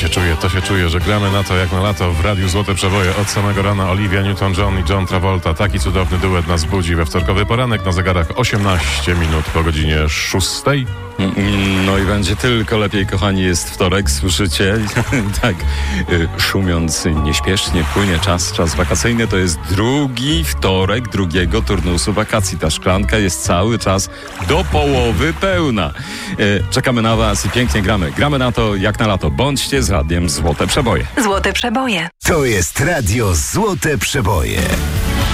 To się czuje, że gramy na to jak na lato w Radiu Złote Przeboje. Od samego rana Olivia Newton-John i John Travolta. Taki cudowny duet nas budzi we wtorkowy poranek, na zegarach 18 minut po godzinie 6. No i będzie tylko lepiej, kochani, jest wtorek, słyszycie? Tak, szumiąc nieśpiesznie płynie czas wakacyjny. To jest drugi wtorek drugiego turnusu wakacji. Ta szklanka jest cały czas do połowy pełna. Czekamy na was i pięknie gramy. Gramy na to jak na lato. Bądźcie z Radiem Złote Przeboje. Złote Przeboje. To jest Radio Złote Przeboje.